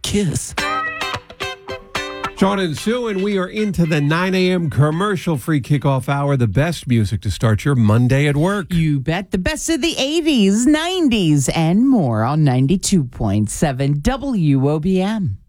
kiss. Sean and Sue, and we are into the 9 a.m. commercial-free kickoff hour, the best music to start your Monday at work. You bet. The best of the 80s, 90s, and more on 92.7 WOBM.